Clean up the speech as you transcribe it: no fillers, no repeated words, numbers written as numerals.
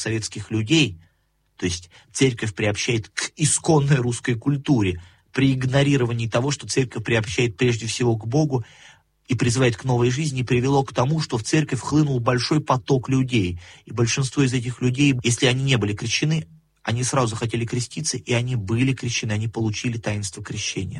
советских людей, то есть церковь приобщает к исконной русской культуре, при игнорировании того, что церковь приобщает прежде всего к Богу и призывает к новой жизни, привело к тому, что в церковь хлынул большой поток людей. И большинство из этих людей, если они не были крещены, они сразу хотели креститься, и они были крещены, они получили таинство крещения.